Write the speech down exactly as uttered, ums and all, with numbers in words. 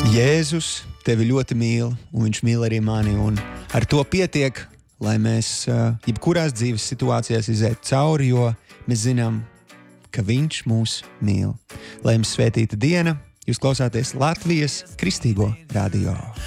Jēzus tevi ļoti mīl, un viņš mīl arī mani, un ar to pietiek, lai mēs uh, jebkurās dzīves situācijās izētu cauri, jo mēs zinām, ka viņš mūs mīl. Lai jums svētīta diena, jūs klausāties Latvijas Kristīgo radio.